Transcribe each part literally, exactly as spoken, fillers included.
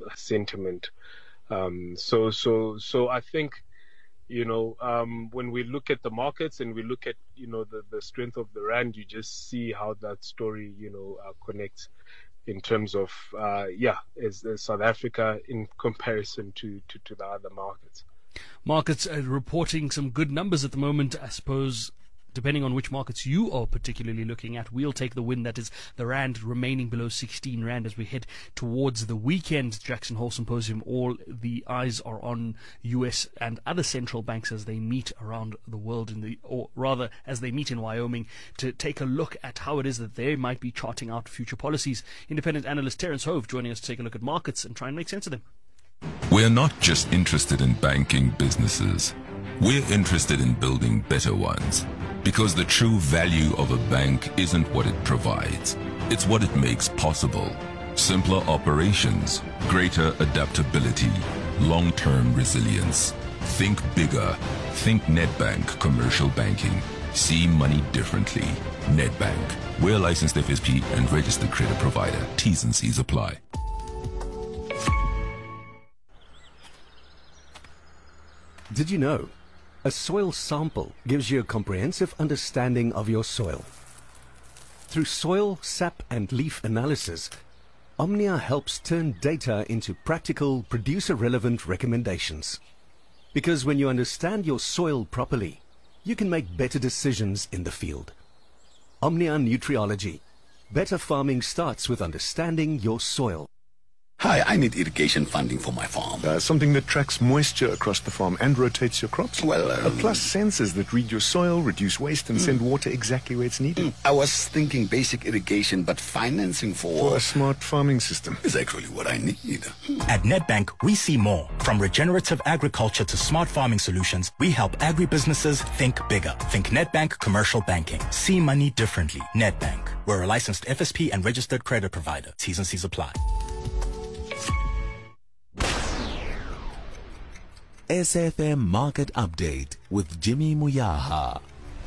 sentiment. Um, so, so, so I think, you know, um, when we look at the markets and we look at, you know, the, the strength of the rand, you just see how that story, you know, uh, connects in terms of, uh, yeah, as, as South Africa in comparison to, to, to the other markets. Markets are reporting some good numbers at the moment, I suppose. Depending on which markets you are particularly looking at, we'll take the win. That is the rand remaining below sixteen rand as we head towards the weekend. Jackson Hole Symposium, all the eyes are on U S and other central banks as they meet around the world, in the, or rather as they meet in Wyoming, to take a look at how it is that they might be charting out future policies. Independent analyst Terence Hove joining us to take a look at markets and try and make sense of them. We're not just interested in banking businesses. We're interested in building better ones. Because the true value of a bank isn't what it provides, it's what it makes possible. Simpler operations, greater adaptability, long-term resilience. Think bigger. Think Nedbank Commercial Banking. See money differently. Nedbank. We're a licensed F S P and registered credit provider. T's and C's apply. Did you know? A soil sample gives you a comprehensive understanding of your soil. Through soil, sap and leaf analysis, Omnia helps turn data into practical, producer-relevant recommendations. Because when you understand your soil properly, you can make better decisions in the field. Omnia Nutriology. Better farming starts with understanding your soil. Hi, I need irrigation funding for my farm. Uh, something that tracks moisture across the farm and rotates your crops? Well, um, uh, plus sensors that read your soil, reduce waste, and mm. send water exactly where it's needed. Mm. I was thinking basic irrigation, but financing for... For a smart farming system. Is actually what I need. At Nedbank, we see more. From regenerative agriculture to smart farming solutions, we help agribusinesses think bigger. Think Nedbank Commercial Banking. See money differently. Nedbank. We're a licensed F S P and registered credit provider. T's and C's apply. S F M Market Update with Jimmy Muyaha.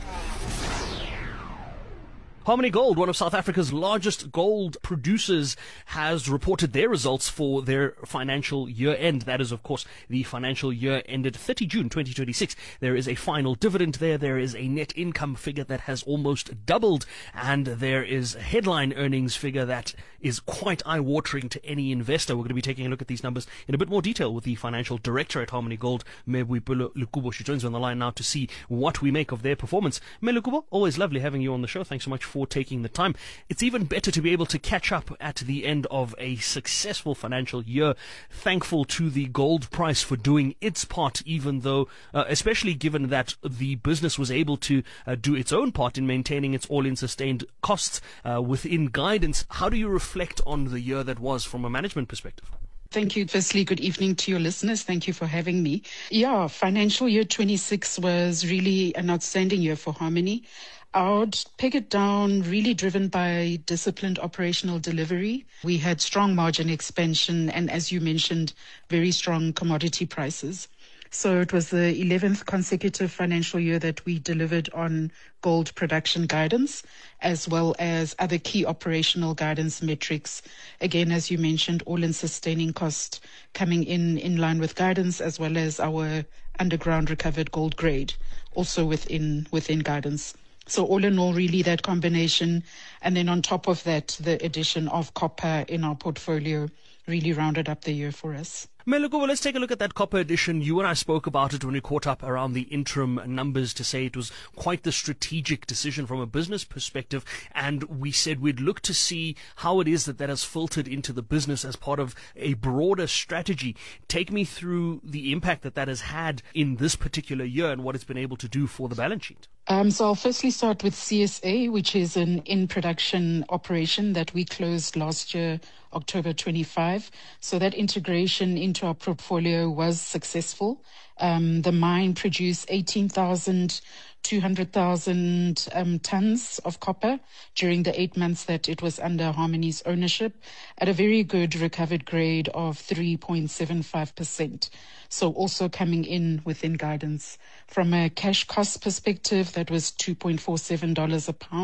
Harmony Gold, one of South Africa's largest gold producers, has reported their results for their financial year end. That is, of course, the financial year ended thirtieth of June twenty twenty-six. There is a final dividend there. There is a net income figure that has almost doubled. And there is a headline earnings figure that is quite eye-watering to any investor. We're going to be taking a look at these numbers in a bit more detail with the financial director at Harmony Gold, Mebuipelo Lukubo. She joins me on the line now to see what we make of their performance. Me Lukubo, always lovely having you on the show. Thanks so much for taking the time. It's even better to be able to catch up at the end of a successful financial year. Thankful to the gold price for doing its part, even though, uh, especially given that the business was able to uh, do its own part in maintaining its all-in sustained costs uh, within guidance. How do you reflect on the year that was from a management perspective? Thank you. Firstly, good evening to your listeners. Thank you for having me. Yeah, financial year twenty-six was really an outstanding year for Harmony. I would peg it down really driven by disciplined operational delivery. We had strong margin expansion and, as you mentioned, very strong commodity prices. So it was the eleventh consecutive financial year that we delivered on gold production guidance, as well as other key operational guidance metrics. Again, as you mentioned, all-in sustaining cost coming in in line with guidance, as well as our underground recovered gold grade, also within within guidance. So all in all, really that combination. And then on top of that, the addition of copper in our portfolio really rounded up the year for us. Meluko, well, let's take a look at that copper edition. You and I spoke about it when we caught up around the interim numbers to say it was quite the strategic decision from a business perspective. And we said we'd look to see how it is that that has filtered into the business as part of a broader strategy. Take me through the impact that that has had in this particular year and what it's been able to do for the balance sheet. Um, so I'll firstly start with C S A, which is an in-production operation that we closed last year, October twenty-fifth. So that integration into our portfolio was successful. Um, the mine produced eighteen thousand two hundred thousand um, tons of copper during the eight months that it was under Harmony's ownership at a very good recovered grade of three point seven five percent. So also coming in within guidance. From a cash cost perspective, that was two point four seven dollars a pound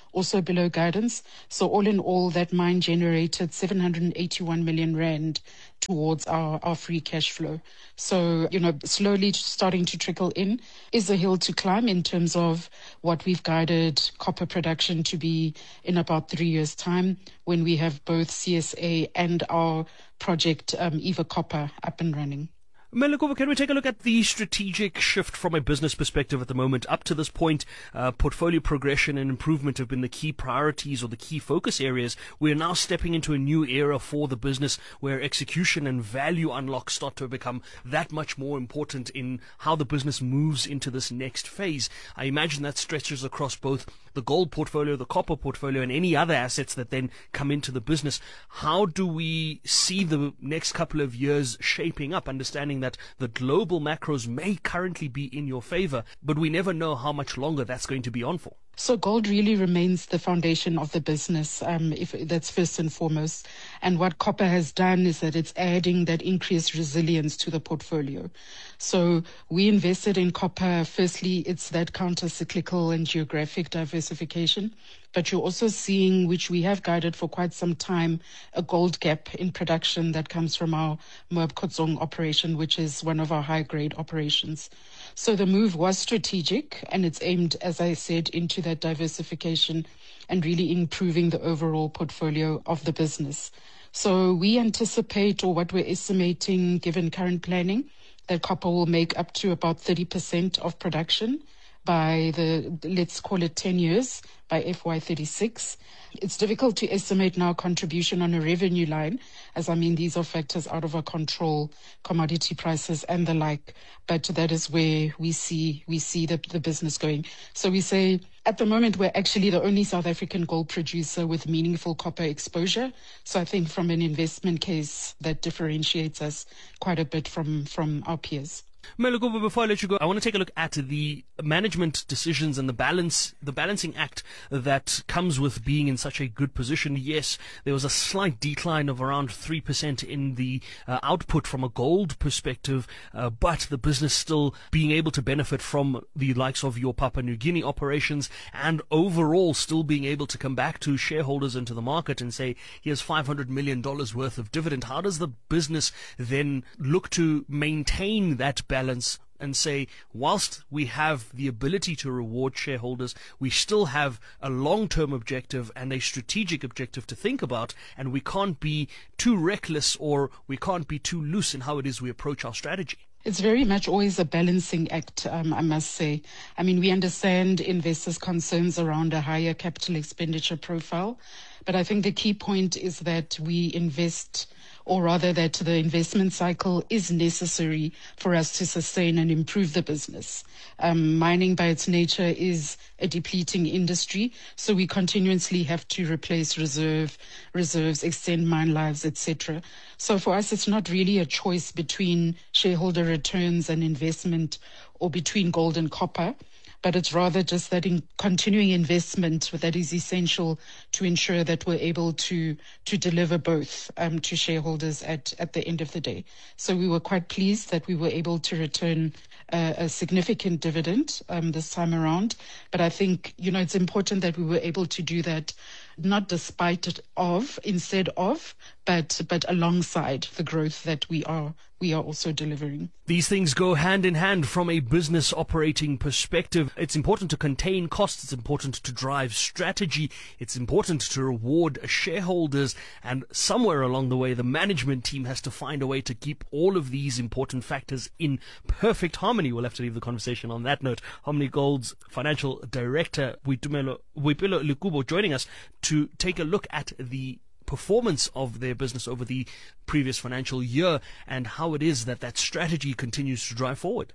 also below guidance. So all in all, that mine generated seven hundred eighty-one million rand towards our, our free cash flow. So, you know, slowly starting to trickle in. Is a hill to climb in terms of what we've guided copper production to be in about three years' time, when we have both C S A and our project um, Eva Copper up and running. Melekovo, can we take a look at the strategic shift from a business perspective at the moment? Up to this point, uh, portfolio progression and improvement have been the key priorities or the key focus areas. We're now stepping into a new era for the business where execution and value unlock start to become that much more important in how the business moves into this next phase. I imagine that stretches across both the gold portfolio, the copper portfolio, and any other assets that then come into the business. How do we see the next couple of years shaping up, understanding that the global macros may currently be in your favor, but we never know how much longer that's going to be on for? So gold really remains the foundation of the business, um, if that's first and foremost. And what copper has done is that it's adding that increased resilience to the portfolio. So we invested in copper. Firstly, it's that counter-cyclical and geographic diversification. But you're also seeing, which we have guided for quite some time, a gold gap in production that comes from our Moab Khotsong operation, which is one of our high-grade operations. So the move was strategic, and it's aimed, as I said, into that diversification and really improving the overall portfolio of the business. So we anticipate, or what we're estimating, given current planning, that copper will make up to about thirty percent of production by the, let's call it ten years, by F Y thirty-six. It's difficult to estimate now contribution on a revenue line, as I mean, these are factors out of our control, commodity prices and the like, but that is where we see we see the, the business going. So we say, at the moment, we're actually the only South African gold producer with meaningful copper exposure. So I think from an investment case, that differentiates us quite a bit from, from our peers. Melekovo, before I let you go, I want to take a look at the management decisions and the balance, the balancing act that comes with being in such a good position. Yes, there was a slight decline of around three percent in the uh, output from a gold perspective, uh, but the business still being able to benefit from the likes of your Papua New Guinea operations, and overall still being able to come back to shareholders and to the market and say, here's five hundred million dollars worth of dividend. How does the business then look to maintain that balance? balance and say, whilst we have the ability to reward shareholders, we still have a long-term objective and a strategic objective to think about, and we can't be too reckless or we can't be too loose in how it is we approach our strategy? It's very much always a balancing act, um, I must say. I mean, we understand investors' concerns around a higher capital expenditure profile, but I think the key point is that we invest, or rather that the investment cycle is necessary for us to sustain and improve the business. Um, mining by its nature is a depleting industry, so we continuously have to replace reserve, reserves, extend mine lives, et cetera. So for us, it's not really a choice between shareholder returns and investment, or between gold and copper, but it's rather just that in continuing investment that is essential to ensure that we're able to to deliver both um, to shareholders at, at the end of the day. So we were quite pleased that we were able to return uh, a significant dividend um, this time around. But I think, you know, it's important that we were able to do that not despite it of, instead of, but but alongside the growth that we are we are also delivering. These things go hand in hand from a business operating perspective. It's important to contain costs. It's important to drive strategy. It's important to reward shareholders. And somewhere along the way, the management team has to find a way to keep all of these important factors in perfect harmony. We'll have to leave the conversation on that note. Harmony Gold's financial director, Boipelo Lekubo, joining us to take a look at the performance of their business over the previous financial year and how it is that that strategy continues to drive forward.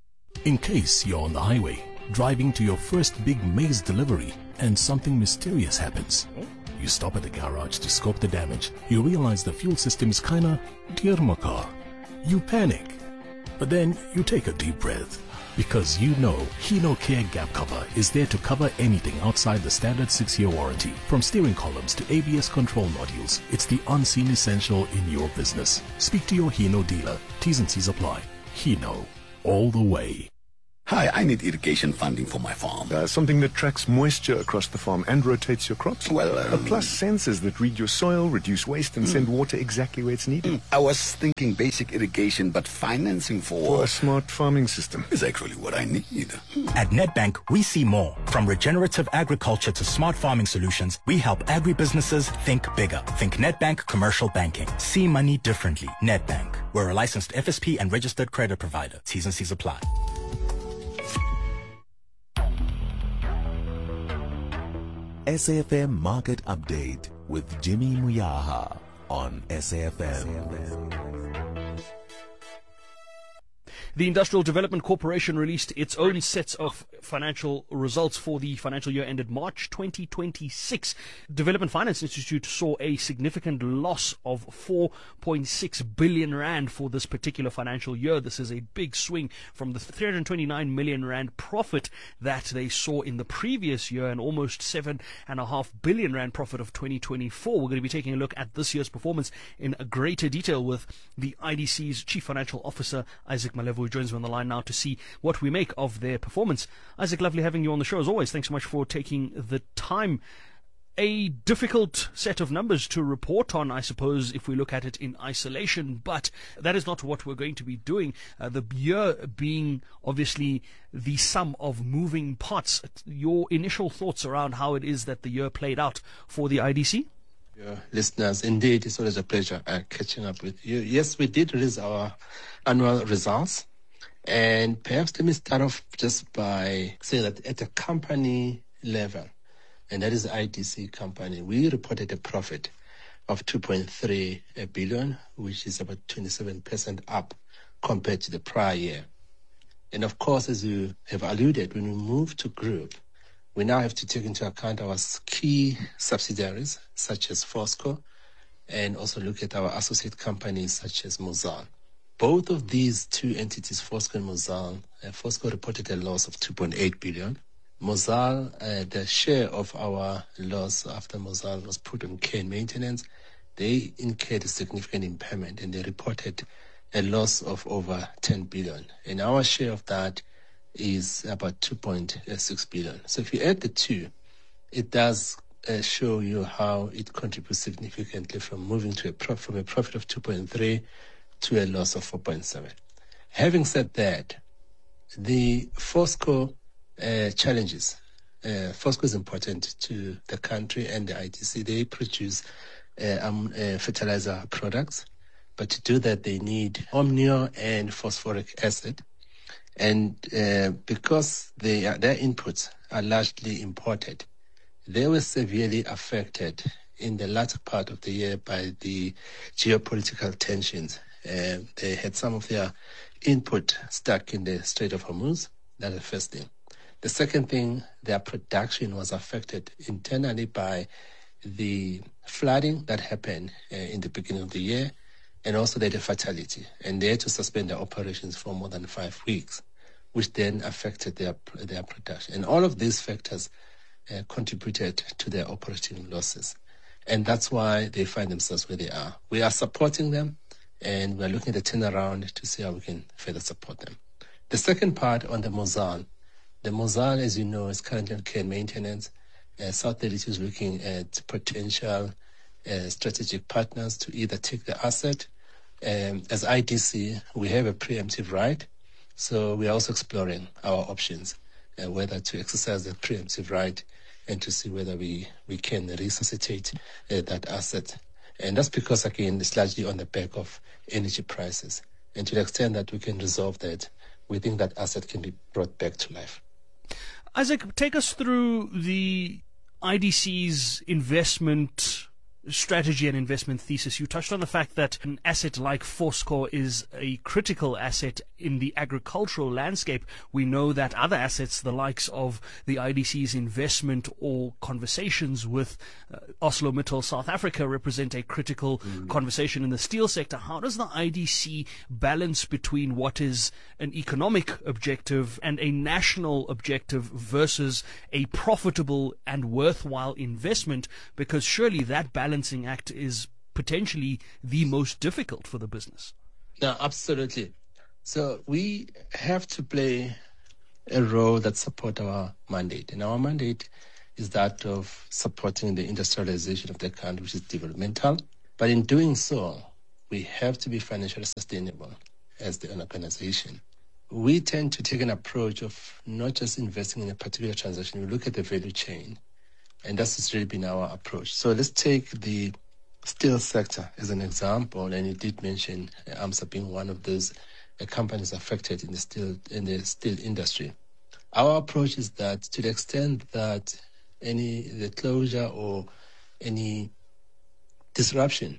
In case you're on the highway, driving to your first big maize delivery, and something mysterious happens. You stop at the garage to scope the damage. You realize the fuel system is kinda dear my car. You panic. But then you take a deep breath, because you know Hino Care Gap Cover is there to cover anything outside the standard six-year warranty. From steering columns to A B S control modules, it's the unseen essential in your business. Speak to your Hino dealer. T's and C's apply. Hino, all the way. Hi, I need irrigation funding for my farm. Uh, something that tracks moisture across the farm and rotates your crops? Well, um, uh, plus sensors that read your soil, reduce waste, and mm. send water exactly where it's needed. Mm. I was thinking basic irrigation, but financing for... For a smart farming system. Is actually what I need. At Nedbank, we see more. From regenerative agriculture to smart farming solutions, we help agribusinesses think bigger. Think Nedbank Commercial Banking. See money differently. Nedbank. We're a licensed F S P and registered credit provider. T's and C's apply. S A F M Market Update with Jimmy Muyaha on S A F M. The Industrial Development Corporation released its own sets of financial results for the financial year ended March twenty twenty-six. Development Finance Institute saw a significant loss of four point six billion rand for this particular financial year. This is a big swing from the three hundred twenty-nine million rand profit that they saw in the previous year and almost seven point five billion rand profit of twenty twenty-four. We're going to be taking a look at this year's performance in greater detail with the I D C's Chief Financial Officer, Isaac Malevo, who joins me on the line now to see what we make of their performance. Isaac, lovely having you on the show as always. Thanks so much for taking the time. A difficult set of numbers to report on, I suppose, if we look at it in isolation, but that is not what we're going to be doing. Uh, the year being obviously the sum of moving parts. Your initial thoughts around how it is that the year played out for the I D C? Yeah, listeners, indeed, it's always a pleasure uh, catching up with you. Yes, we did release our annual results. And perhaps let me start off just by saying that at a company level, and that is the I D C company, we reported a profit of two point three billion, which is about twenty-seven percent up compared to the prior year. And of course, as you have alluded, when we move to group, we now have to take into account our key subsidiaries, such as Fosco, and also look at our associate companies, such as Mozal. Both of these two entities, Fosco and Mozal, uh, Fosco reported a loss of two point eight billion. Mozal, uh, the share of our loss after Mozal was put on care and maintenance, they incurred a significant impairment and they reported a loss of over ten billion. And our share of that is about two point six billion. So if you add the two, it does uh, show you how it contributes significantly from moving to a prof- from a profit of two point three to a loss of four point seven. Having said that, the Fosco uh, challenges. Uh, Fosco is important to the country and the I D C. They produce uh, um, uh, fertilizer products, but to do that they need Omnio and phosphoric acid. And uh, because they are, their inputs are largely imported, they were severely affected in the latter part of the year by the geopolitical tensions. Uh, they had some of their input stuck in the Strait of Hormuz. That's the first thing. The second thing, their production was affected internally by the flooding that happened uh, in the beginning of the year, and also they had a fatality. And they had to suspend their operations for more than five weeks, which then affected their their production. And all of these factors uh, contributed to their operating losses. And that's why they find themselves where they are. We are supporting them, and we're looking at the turnaround to see how we can further support them. The second part on the Mozal. The Mozal, as you know, is currently on care and maintenance. Uh, South Elite is looking at potential uh, strategic partners to either take the asset. Um, as I D C, we have a preemptive right, so we are also exploring our options, uh, whether to exercise the preemptive right and to see whether we, we can resuscitate uh, that asset. And that's because, again, it's largely on the back of energy prices. And to the extent that we can resolve that, we think that asset can be brought back to life. Isaac, take us through the I D C's investment strategy and investment thesis. You touched on the fact that an asset like Fosco is a critical asset in the agricultural landscape. We know that other assets, the likes of the I D C's investment or conversations with uh, ArcelorMittal South Africa, represent a critical mm. conversation in the steel sector. How does the I D C balance between what is an economic objective and a national objective versus a profitable and worthwhile investment? Because surely that balance balancing act is potentially the most difficult for the business. No, absolutely. So we have to play a role that supports our mandate. And our mandate is that of supporting the industrialization of the country, which is developmental. But in doing so, we have to be financially sustainable as the organization. We tend to take an approach of not just investing in a particular transaction. We look at the value chain, and that's really been our approach. So let's take the steel sector as an example, and you did mention uh, AMSA being one of those uh, companies affected in the steel in the steel industry. Our approach is that to the extent that any the closure or any disruption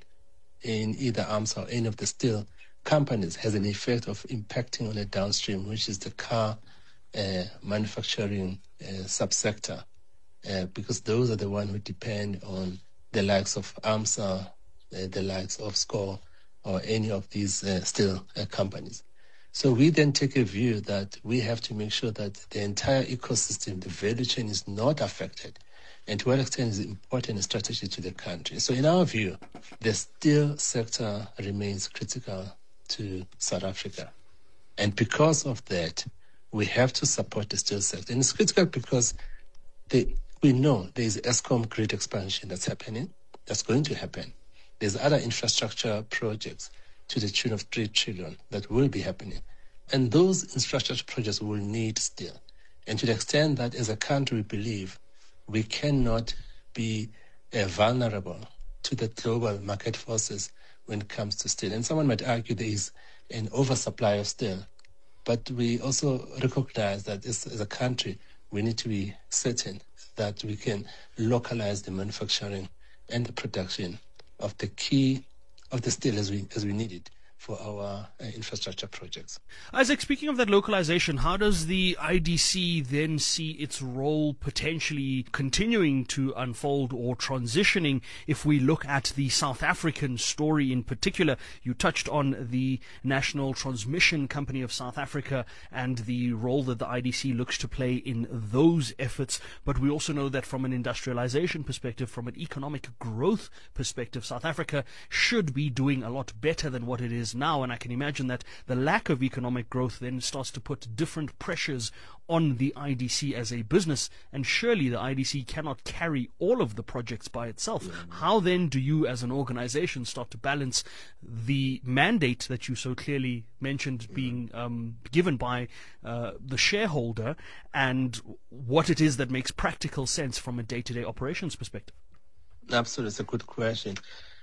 in either AMSA or any of the steel companies has an effect of impacting on a downstream, which is the car uh, manufacturing uh, subsector, uh, because those are the ones who depend on the likes of AMSA, uh, the likes of SCOR, or any of these uh, steel uh, companies. So we then take a view that we have to make sure that the entire ecosystem, the value chain, is not affected, and to what extent is important strategy to the country. So in our view, the steel sector remains critical to South Africa. And because of that, we have to support the steel sector. And it's critical because they, we know there is Eskom grid expansion that's happening, that's going to happen. There's other infrastructure projects to the tune of three trillion that will be happening. And those infrastructure projects will need steel. And to the extent that as a country we believe we cannot be uh, vulnerable to the global market forces when it comes to steel. And someone might argue there is an oversupply of steel, but we also recognize that as, as a country, we need to be certain that we can localize the manufacturing and the production of the key of the steel as we as we need it for our uh, infrastructure projects. Isaac, speaking of that localization, how does the I D C then see its role potentially continuing to unfold or transitioning if we look at the South African story in particular? You touched on the National Transmission Company of South Africa and the role that the I D C looks to play in those efforts, but we also know that from an industrialization perspective, from an economic growth perspective, South Africa should be doing a lot better than what it is now, and I can imagine that the lack of economic growth then starts to put different pressures on the I D C as a business, and surely the I D C cannot carry all of the projects by itself. Yeah. How then do you as an organization start to balance the mandate that you so clearly mentioned being um, given by uh, the shareholder and what it is that makes practical sense from a day-to-day operations perspective? Absolutely, it's a good question.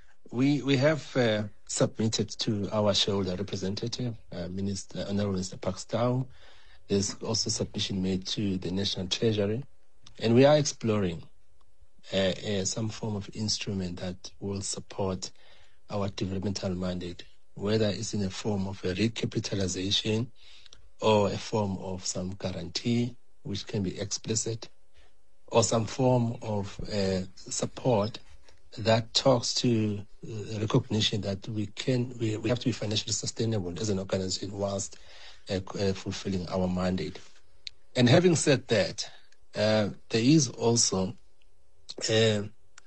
We we have uh, submitted to our shareholder representative, uh, Minister Honorable Mister Pakstow. There's also submission made to the National Treasury, and we are exploring uh, uh, some form of instrument that will support our developmental mandate, whether it's in a form of a recapitalization or a form of some guarantee, which can be explicit, or some form of uh, support that talks to uh, recognition that we can we, we have to be financially sustainable as an organization whilst uh, uh, fulfilling our mandate. And having said that, uh, there is also uh, uh,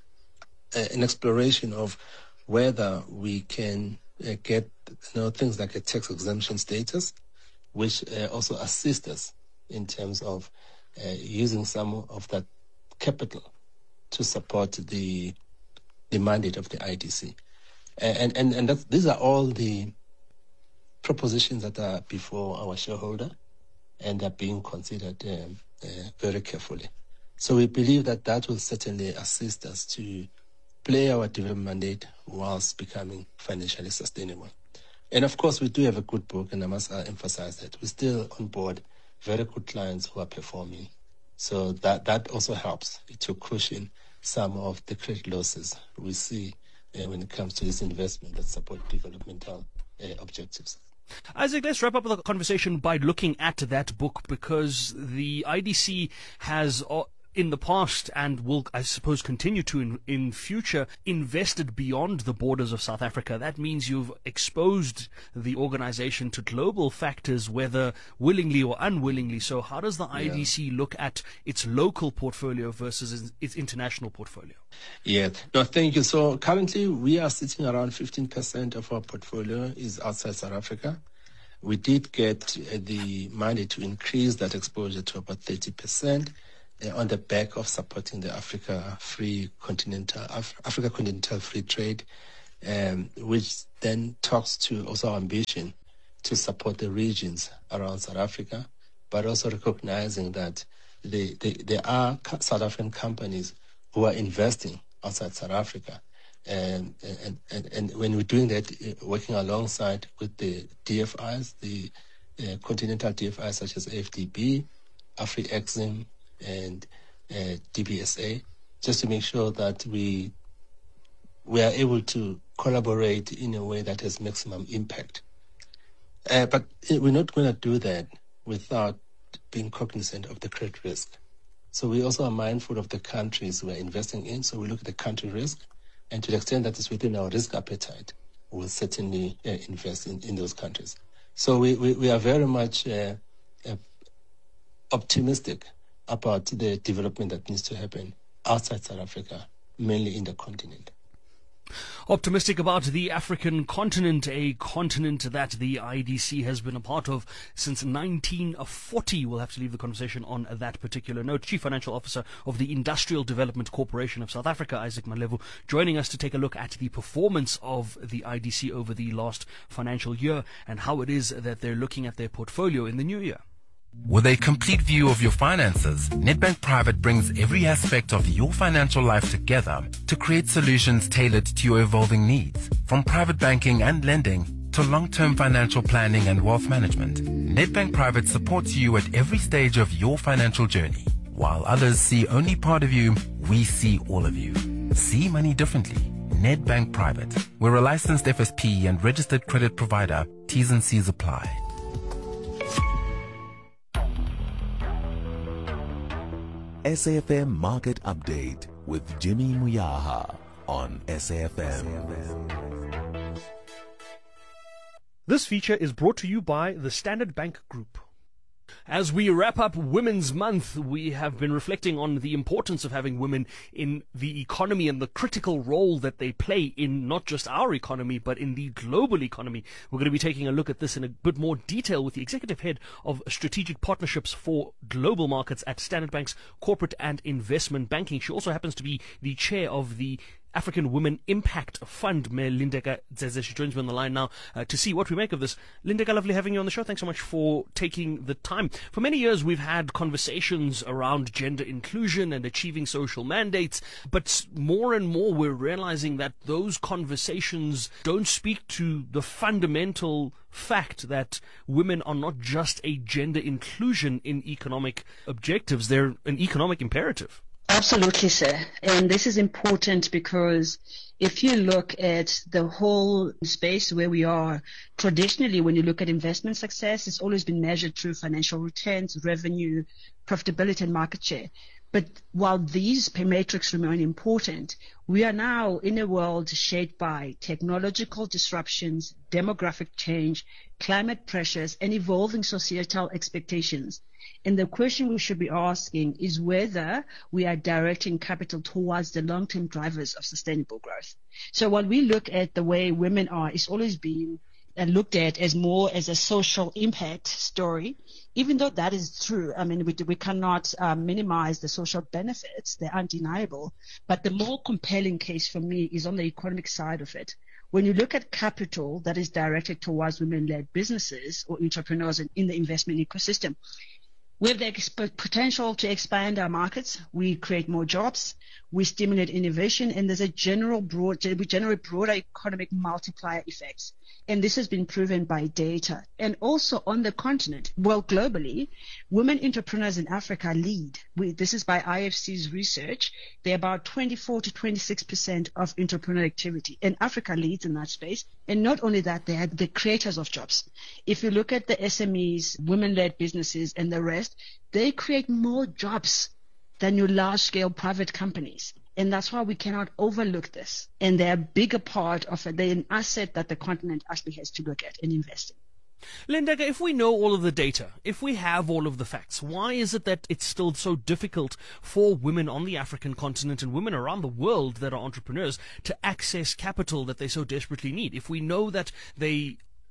an exploration of whether we can uh, get you know things like a tax exemption status, which uh, also assist us in terms of uh, using some of that capital to support the the mandate of the I D C. And and, and that, these are all the propositions that are before our shareholder and are being considered um, uh, very carefully. So we believe that that will certainly assist us to play our development mandate whilst becoming financially sustainable. And of course, we do have a good book, and I must uh, emphasize that we're still on board very good clients who are performing. So that, that also helps to cushion some of the credit losses we see uh, when it comes to this investment that support developmental uh, objectives. Isaac, let's wrap up the conversation by looking at that book, because the I D C has uh, in the past and will, I suppose, continue to in, in future, invested beyond the borders of South Africa. That means you've exposed the organization to global factors, whether willingly or unwillingly. So how does the I D C yeah. look at its local portfolio versus its international portfolio? Yeah, no, thank you. So currently we are sitting around fifteen percent of our portfolio is outside South Africa. We did get uh, the money to increase that exposure to about thirty percent uh, on the back of supporting the Africa Free Continental Af- Africa Continental Free Trade, um, which then talks to also our ambition to support the regions around South Africa, but also recognizing that they, they, there are South African companies who are investing outside South Africa. And, and, and, and when we're doing that, uh, working alongside with the D F Is, the uh, continental D F Is such as A F D B, Afri-Exim, and uh, D B S A, just to make sure that we we are able to collaborate in a way that has maximum impact. Uh, but we're not going to do that without being cognizant of the credit risk. So we also are mindful of the countries we're investing in. So we look at the country risk, and to the extent that it's within our risk appetite, we'll certainly uh, invest in, in those countries. So we, we, we are very much uh, uh, optimistic about the development that needs to happen outside South Africa, mainly in the continent. Optimistic about the African continent, a continent that the I D C has been a part of since nineteen forty. We'll have to leave the conversation on that particular note. Chief Financial Officer of the Industrial Development Corporation of South Africa, Isaac Malevu, joining us to take a look at the performance of the I D C over the last financial year and how it is that they're looking at their portfolio in the new year. With a complete view of your finances, Nedbank Private brings every aspect of your financial life together to create solutions tailored to your evolving needs. From private banking and lending to long-term financial planning and wealth management, Nedbank Private supports you at every stage of your financial journey. While others see only part of you, we see all of you. See money differently. Nedbank Private. We're a licensed F S P and registered credit provider. T's and C's apply. S A F M Market Update with Jimmy Muyaha on S A F M. This feature is brought to you by the Standard Bank Group. As we wrap up Women's Month, we have been reflecting on the importance of having women in the economy and the critical role that they play in not just our economy, but in the global economy. We're going to be taking a look at this in a bit more detail with the Executive Head of Strategic Partnerships for Global Markets at Standard Bank's Corporate and Investment Banking. She also happens to be the chair of the African Women Impact Fund, Mayor Lindeka Dzeze. She joins me on the line now uh, to see what we make of this. Lindeka, lovely having you on the show. Thanks so much for taking the time. For many years, we've had conversations around gender inclusion and achieving social mandates, but more and more we're realizing that those conversations don't speak to the fundamental fact that women are not just a gender inclusion in economic objectives, they're an economic imperative. Absolutely, sir. And this is important because if you look at the whole space where we are, traditionally, when you look at investment success, it's always been measured through financial returns, revenue, profitability, and market share. But while these metrics remain important, we are now in a world shaped by technological disruptions, demographic change, climate pressures, and evolving societal expectations. And the question we should be asking is whether we are directing capital towards the long-term drivers of sustainable growth. So when we look at the way women are, it's always been and looked at as more as a social impact story, even though that is true. I mean, we, we cannot um, minimize the social benefits. They're undeniable. But the more compelling case for me is on the economic side of it. When you look at capital that is directed towards women-led businesses or entrepreneurs in, in the investment ecosystem, we have the exp- potential to expand our markets. We create more jobs. We stimulate innovation, and there's a general broad, we generate broader economic multiplier effects. And this has been proven by data. And also on the continent, well, globally, women entrepreneurs in Africa lead. We, this is by I F C's research. They're about twenty-four to twenty-six percent of entrepreneurial activity. And Africa leads in that space. And not only that, they are the creators of jobs. If you look at the S M Es, women-led businesses, and the rest, they create more jobs than your large-scale private companies. And that's why we cannot overlook this. And they're a bigger part of it. They're an asset that the continent actually has to look at and invest in. Lindeka, if we know all of the data, if we have all of the facts, why is it that it's still so difficult for women on the African continent and women around the world that are entrepreneurs to access capital that they so desperately need? If we know that they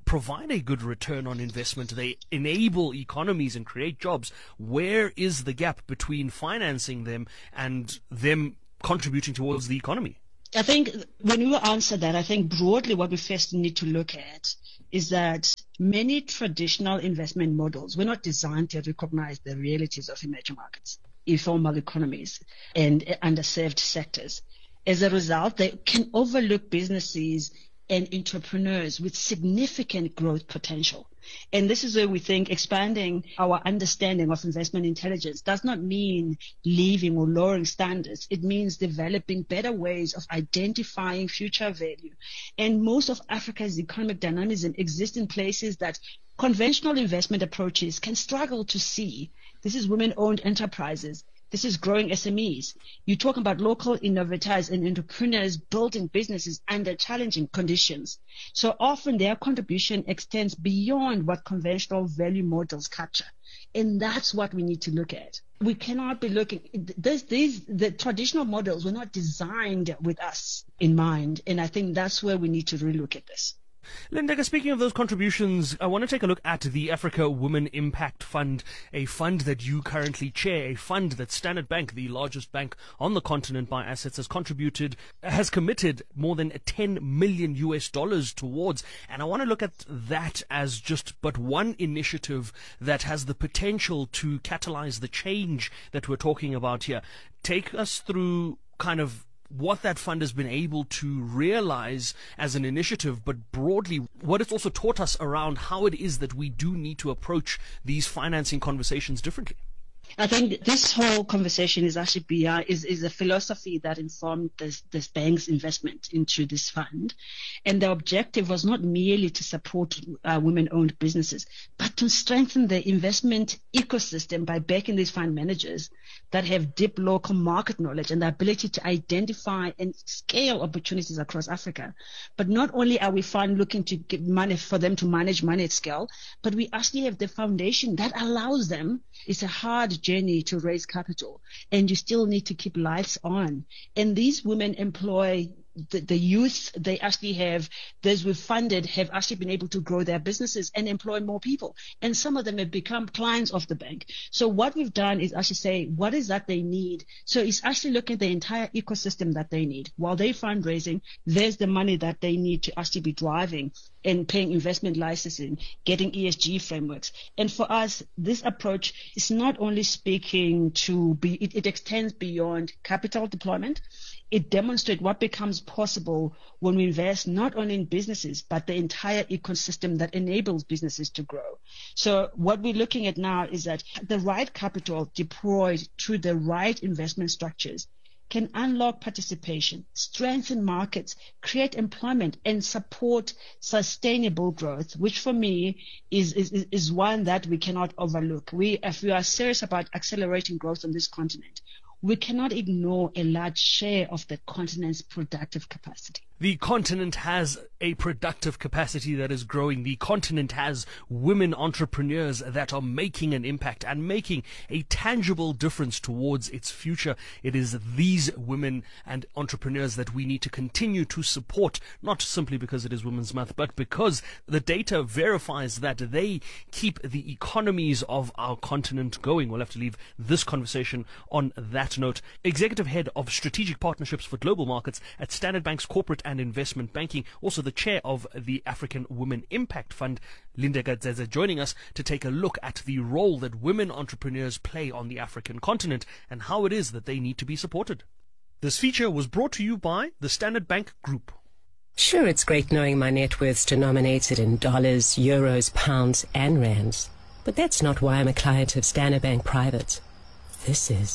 provide a good return on investment. They enable economies and create jobs. Where is the gap between financing them and them contributing towards the economy? I think when you answer that, I think broadly what we first need to look at is that many traditional investment models were not designed to recognize the realities of emerging markets, informal economies, and underserved sectors. As a result, they can overlook businesses and entrepreneurs with significant growth potential. And this is where we think expanding our understanding of investment intelligence does not mean leaving or lowering standards. It means developing better ways of identifying future value. And most of Africa's economic dynamism exists in places that conventional investment approaches can struggle to see. This is women-owned enterprises. This is growing S M Es. You talk about local innovators and entrepreneurs building businesses under challenging conditions. So often their contribution extends beyond what conventional value models capture. And that's what we need to look at. We cannot be looking, this, these, the traditional models were not designed with us in mind. And I think that's where we need to really look at this. Linda, speaking of those contributions, I want to take a look at the Africa Women Impact Fund, a fund that you currently chair, a fund that Standard Bank, the largest bank on the continent by assets, has contributed, has committed more than ten million U S dollars towards. And I want to look at that as just but one initiative that has the potential to catalyze the change that we're talking about here. Take us through kind of what that fund has been able to realize as an initiative, but broadly what it's also taught us around how it is that we do need to approach these financing conversations differently. I think this whole conversation is actually beyond, is, is a philosophy that informed this, this bank's investment into this fund. And the objective was not merely to support uh, women-owned businesses, but to strengthen the investment ecosystem by backing these fund managers that have deep local market knowledge and the ability to identify and scale opportunities across Africa. But not only are we fund looking to give money for them to manage money at scale, but we actually have the foundation that allows them. It's a hard journey to raise capital, and you still need to keep lights on. And these women employ the, the youth they actually have, those we've funded have actually been able to grow their businesses and employ more people. And some of them have become clients of the bank. So what we've done is actually say, what is that they need? So it's actually looking at the entire ecosystem that they need. While they're fundraising, there's the money that they need to actually be driving and paying investment licensing, getting E S G frameworks. And for us, this approach is not only speaking to be, it, it extends beyond capital deployment. It demonstrates what becomes possible when we invest not only in businesses, but the entire ecosystem that enables businesses to grow. So what we're looking at now is that the right capital deployed through the right investment structures can unlock participation, strengthen markets, create employment, and support sustainable growth, which for me is, is, is one that we cannot overlook. We, if we are serious about accelerating growth on this continent, we cannot ignore a large share of the continent's productive capacity. The continent has a productive capacity that is growing. The continent has women entrepreneurs that are making an impact and making a tangible difference towards its future. It is these women and entrepreneurs that we need to continue to support, not simply because it is Women's Month, but because the data verifies that they keep the economies of our continent going. We'll have to leave this conversation on that note. Executive Head of Strategic Partnerships for Global Markets at Standard Bank's Corporate and Investment Banking, also the chair of the African Women Impact Fund, Linda Gadzeza, joining us to take a look at the role that women entrepreneurs play on the African continent and how it is that they need to be supported. This feature was brought to you by the Standard Bank Group. Sure, it's great knowing my net worth's denominated in dollars, euros, pounds, and rands. But that's not why I'm a client of Standard Bank Private. This is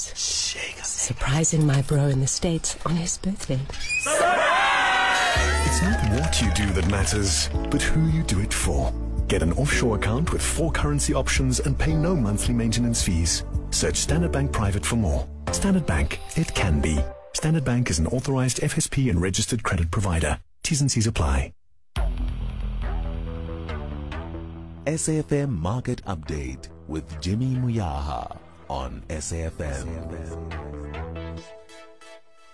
surprising my bro in the States on his birthday. It's not what you do that matters, but who you do it for. Get an offshore account with four currency options and pay no monthly maintenance fees. Search Standard Bank Private for more. Standard Bank, it can be. Standard Bank is an authorized F S P and registered credit provider. T's and C's apply. S A F M Market Update with Jimmy Muyaha on S A F M.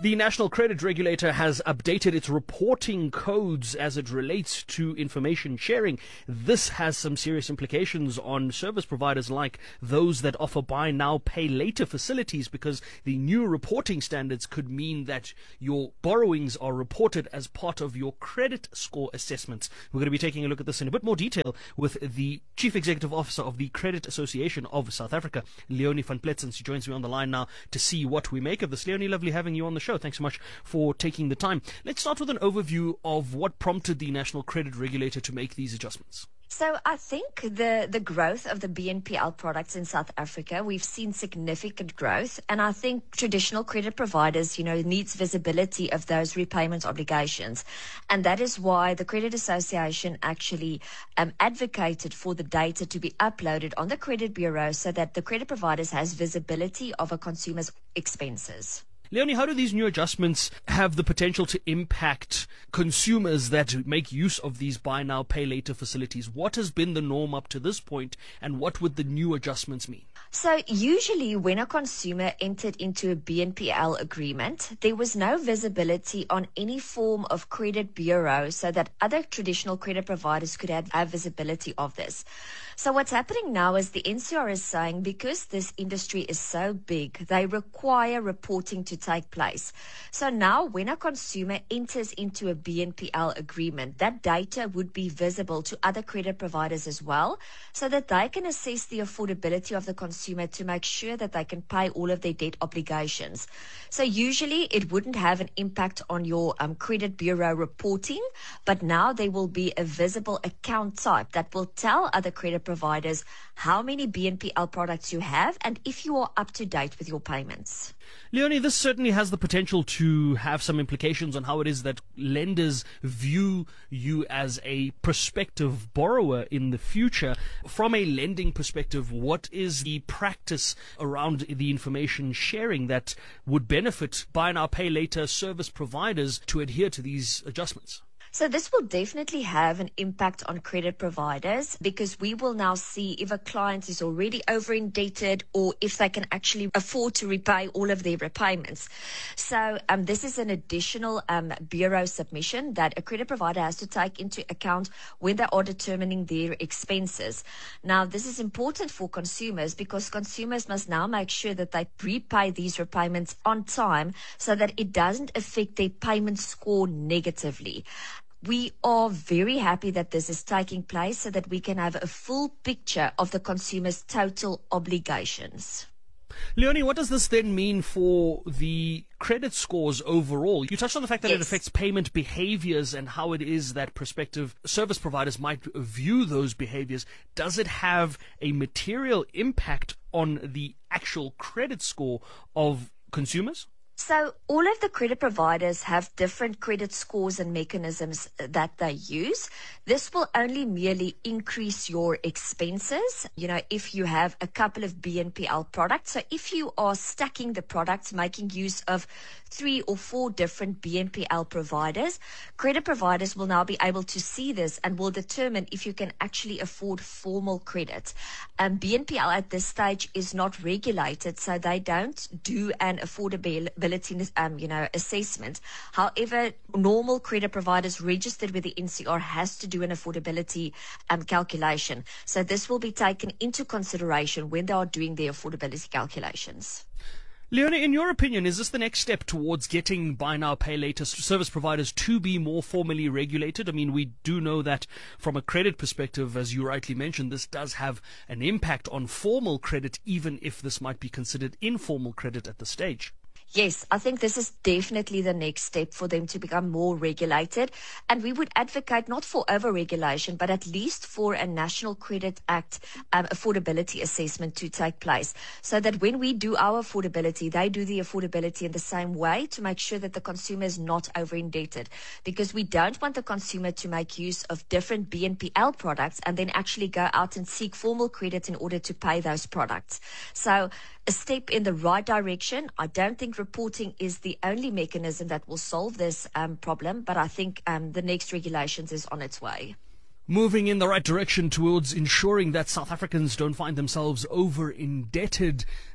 The National Credit Regulator has updated its reporting codes as it relates to information sharing. This has some serious implications on service providers like those that offer buy now, pay later facilities, because the new reporting standards could mean that your borrowings are reported as part of your credit score assessments. We're going to be taking a look at this in a bit more detail with the Chief Executive Officer of the Credit Association of South Africa, Leonie van Pletsens. She joins me on the line now to see what we make of this. Leonie, lovely having you on the show. Thanks so much for taking the time. Let's start with an overview of what prompted the National Credit Regulator to make these adjustments. So I think the, the growth of the B N P L products in South Africa, we've seen significant growth. And I think traditional credit providers, you know, needs visibility of those repayment obligations. And that is why the Credit Association actually um, advocated for the data to be uploaded on the credit bureau so that the credit providers has visibility of a consumer's expenses. Leonie, how do these new adjustments have the potential to impact consumers that make use of these buy now, pay later facilities? What has been the norm up to this point, and what would the new adjustments mean? So usually when a consumer entered into a B N P L agreement, there was no visibility on any form of credit bureau so that other traditional credit providers could have, have visibility of this. So what's happening now is the N C R is saying because this industry is so big, they require reporting to take place. So now when a consumer enters into a B N P L agreement, that data would be visible to other credit providers as well, so that they can assess the affordability of the consumer to make sure that they can pay all of their debt obligations. So usually it wouldn't have an impact on your um, credit bureau reporting, but now there will be a visible account type that will tell other credit providers how many B N P L products you have and if you are up to date with your payments. Leonie, this certainly has the potential to have some implications on how it is that lenders view you as a prospective borrower in the future. From a lending perspective, what is the practice around the information sharing that would benefit buy now, pay later service providers to adhere to these adjustments? So this will definitely have an impact on credit providers because we will now see if a client is already over indebted or if they can actually afford to repay all of their repayments. So um, this is an additional um, bureau submission that a credit provider has to take into account when they are determining their expenses. Now, this is important for consumers because consumers must now make sure that they repay these repayments on time so that it doesn't affect their payment score negatively. We are very happy that this is taking place so that we can have a full picture of the consumer's total obligations. Leonie, what does this then mean for the credit scores overall? You touched on the fact that yes. It affects payment behaviors and how it is that prospective service providers might view those behaviors. Does it have a material impact on the actual credit score of consumers? So all of the credit providers have different credit scores and mechanisms that they use. This will only merely increase your expenses, you know, if you have a couple of B N P L products. So if you are stacking the products, making use of three or four different B N P L providers, credit providers will now be able to see this and will determine if you can actually afford formal credit. Um, B N P L at this stage is not regulated, so they don't do an affordability Um, you know, assessment. However, normal credit providers registered with the N C R has to do an affordability um, calculation. So this will be taken into consideration when they are doing their affordability calculations. Leonie, in your opinion, is this the next step towards getting buy now, pay later service providers to be more formally regulated? I mean, we do know that from a credit perspective, as you rightly mentioned, this does have an impact on formal credit, even if this might be considered informal credit at this stage. Yes, I think this is definitely the next step for them to become more regulated. And we would advocate not for over-regulation, but at least for a National Credit Act um, affordability assessment to take place. So that when we do our affordability, they do the affordability in the same way to make sure that the consumer is not over-indebted. Because we don't want the consumer to make use of different B N P L products and then actually go out and seek formal credit in order to pay those products. So a step in the right direction. I don't think reporting is the only mechanism that will solve this um, problem, but I think um, the next regulations is on its way. Moving in the right direction towards ensuring that South Africans don't find themselves over-indebted.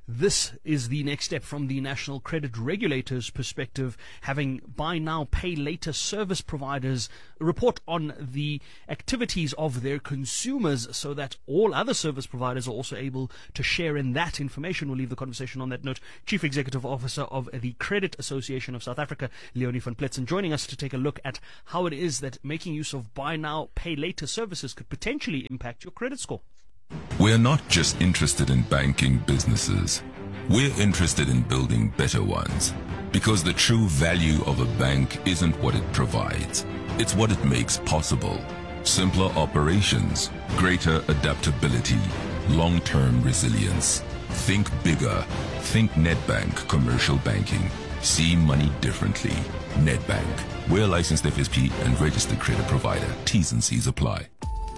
This is the next step from the National Credit Regulator's perspective, having buy now, pay later service providers report on the activities of their consumers so that all other service providers are also able to share in that information. We'll leave the conversation on that note. Chief Executive Officer of the Credit Association of South Africa, Leonie van Pletzen, joining us to take a look at how it is that making use of buy now, pay later services could potentially impact your credit score. We're not just interested in banking businesses. We're interested in building better ones. Because the true value of a bank isn't what it provides. It's what it makes possible. Simpler operations, greater adaptability, long-term resilience. Think bigger. Think Nedbank Commercial Banking. See money differently. Nedbank. We're a licensed F S P and registered credit provider. T's and C's apply.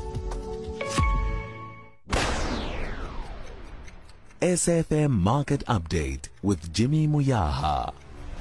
S F M Market Update with Jimmy Muyaha.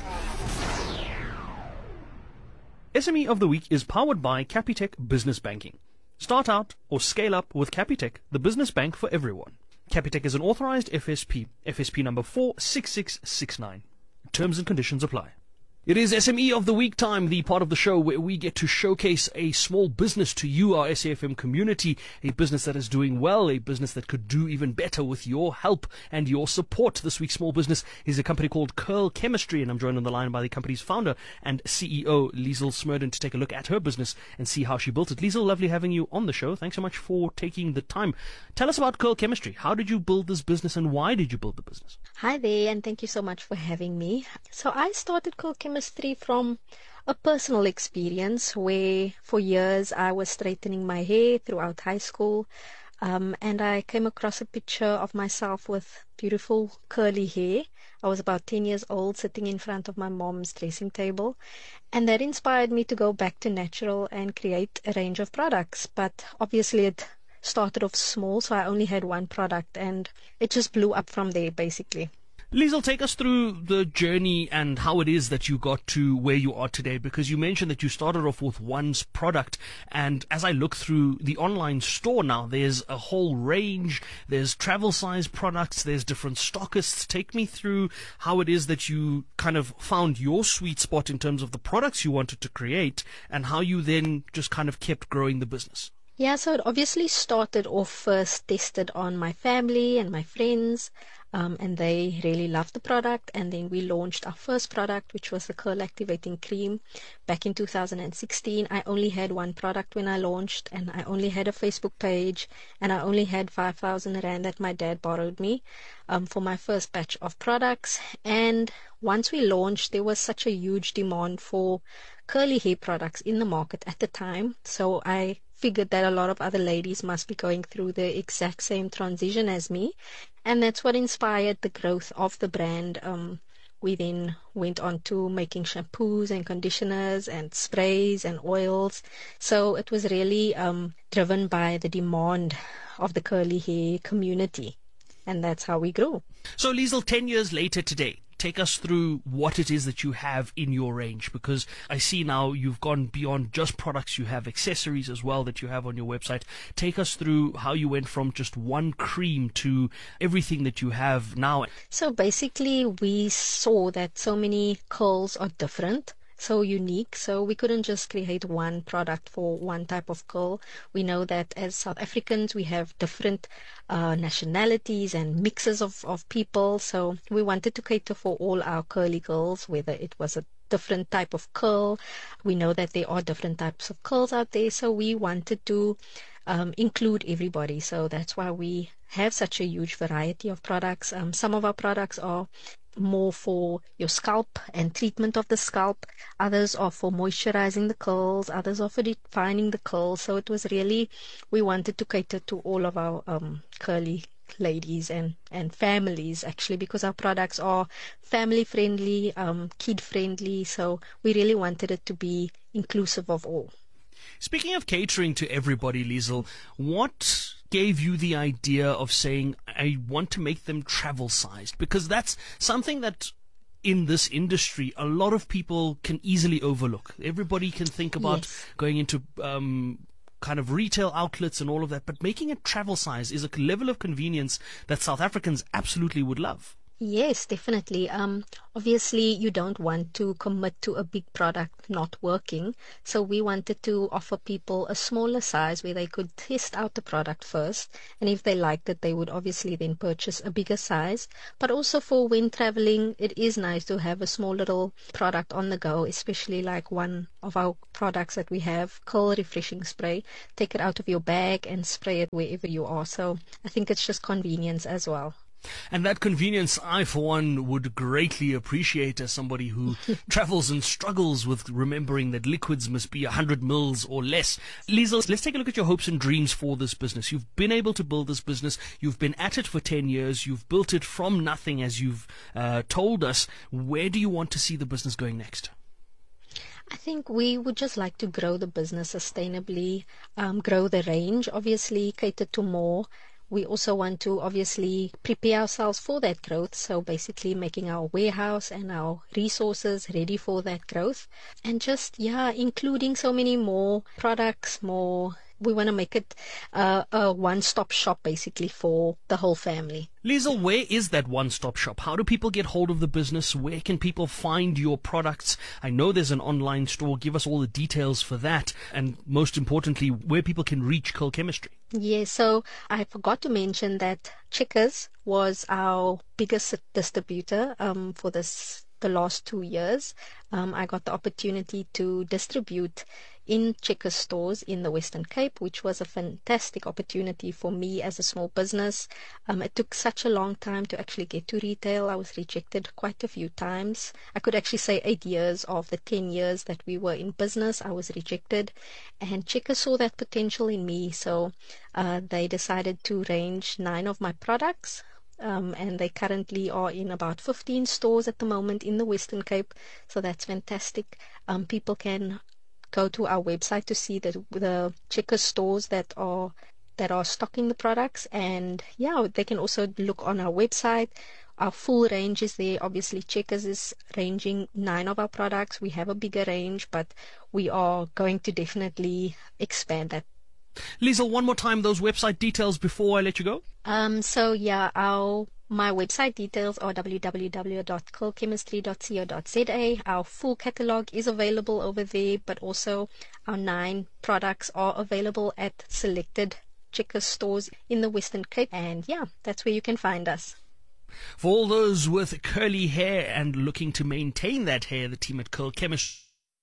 S M E of the Week is powered by Capitec Business Banking. Start out or scale up with Capitec, the business bank for everyone. Capitec is an authorized F S P, F S P number four six six six nine. Terms and conditions apply. It is S M E of the Week time, the part of the show where we get to showcase a small business to you, our S A F M community, a business that is doing well, a business that could do even better with your help and your support. This week's small business is a company called Curl Chemistry, and I'm joined on the line by the company's founder and C E O, Liesl Smurden, to take a look at her business and see how she built it. Liesl, lovely having you on the show. Thanks so much for taking the time. Tell us about Curl Chemistry. How did you build this business and why did you build the business? Hi there, and thank you so much for having me. So I started Curl Chemistry from a personal experience where for years I was straightening my hair throughout high school, um, and I came across a picture of myself with beautiful curly hair. I was about ten years old, sitting in front of my mom's dressing table, and that inspired me to go back to natural and create a range of products. But obviously it started off small, so I only had one product and it just blew up from there basically. Liesl, take us through the journey and how it is that you got to where you are today, because you mentioned that you started off with one product, and as I look through the online store now, there's a whole range, there's travel size products, there's different stockists. Take me through how it is that you kind of found your sweet spot in terms of the products you wanted to create and how you then just kind of kept growing the business. Yeah, so it obviously started off first tested on my family and my friends, um, and they really loved the product. And then we launched our first product, which was the Curl Activating Cream, back in two thousand sixteen. I only had one product when I launched, and I only had a Facebook page, and I only had five thousand rand that my dad borrowed me um, for my first batch of products. And once we launched, there was such a huge demand for curly hair products in the market at the time. So I figured that a lot of other ladies must be going through the exact same transition as me, and that's what inspired the growth of the brand. Um, we then went on to making shampoos and conditioners and sprays and oils, so it was really um, driven by the demand of the curly hair community, and that's how we grew. So Liesl, ten years later today, take us through what it is that you have in your range, because I see now you've gone beyond just products. You have accessories as well that you have on your website. Take us through how you went from just one cream to everything that you have now. So basically we saw that so many curls are different, so unique, so we couldn't just create one product for one type of curl. We know that as South Africans we have different uh, nationalities and mixes of, of people, so we wanted to cater for all our curly girls, whether it was a different type of curl. We know that there are different types of curls out there, so we wanted to um, include everybody. So that's why we have such a huge variety of products. Um, some of our products are more for your scalp and treatment of the scalp, others are for moisturizing the curls, others are for defining the curls. So it was really, we wanted to cater to all of our um, curly ladies and and families, actually, because our products are family friendly, um, kid friendly, so we really wanted it to be inclusive of all. Speaking of catering to everybody, Liesl, what gave you the idea of saying, I want to make them travel sized? Because that's something that in this industry a lot of people can easily overlook. Everybody can think about yes. going into um kind of retail outlets and all of that, but making it travel size is a level of convenience that South Africans absolutely would love. Yes, definitely. Um, obviously, you don't want to commit to a big product not working. So we wanted to offer people a smaller size where they could test out the product first. And if they liked it, they would obviously then purchase a bigger size. But also for when traveling, it is nice to have a small little product on the go, especially like one of our products that we have, Curl Refreshing Spray. Take it out of your bag and spray it wherever you are. So I think it's just convenience as well. And that convenience, I, for one, would greatly appreciate as somebody who travels and struggles with remembering that liquids must be one hundred mils or less. Liesl, let's take a look at your hopes and dreams for this business. You've been able to build this business. You've been at it for ten years. You've built it from nothing, as you've uh, told us. Where do you want to see the business going next? I think we would just like to grow the business sustainably, um, grow the range, obviously cater to more. We also want to obviously prepare ourselves for that growth, so basically making our warehouse and our resources ready for that growth, and just, yeah, including so many more products, more. We want to make it uh, a one-stop shop basically for the whole family. Liesl, where is that one-stop shop? How do people get hold of the business? Where can people find your products? I know there's an online store. Give us all the details for that. And most importantly, where people can reach Curl Chemistry. Yeah, so I forgot to mention that Checkers was our biggest distributor um, for this the last two years. Um, I got the opportunity to distribute in Checkers stores in the Western Cape, which was a fantastic opportunity for me as a small business. Um, it took such a long time to actually get to retail. I was rejected quite a few times. I could actually say eight years of the ten years that we were in business, I was rejected. And Checkers saw that potential in me, so uh, they decided to range nine of my products. Um, and they currently are in about fifteen stores at the moment in the Western Cape, so that's fantastic. Um, people can go to our website to see the the Checkers stores that are that are stocking the products, and yeah, they can also look on our website. Our full range is there. Obviously, Checkers is ranging nine of our products. We have a bigger range, but we are going to definitely expand that. Liesl, one more time, those website details before I let you go. Um, so yeah, our my website details are w w w dot curl chemistry dot co dot z a. Our full catalog is available over there, but also our nine products are available at selected Checkers stores in the Western Cape, and yeah, that's where you can find us. For all those with curly hair and looking to maintain that hair, the team at Curl Chemistry